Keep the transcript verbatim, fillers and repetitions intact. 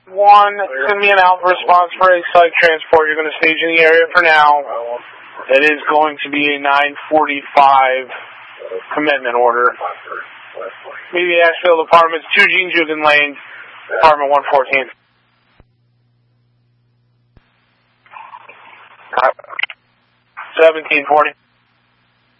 one, send me an Alpha response for a psych transport. You're going to stage in the area for now. It is going to be a nine forty-five commitment order. Maybe Asheville Apartments, two Gene Jugan Lane, apartment one fourteen. seventeen forty.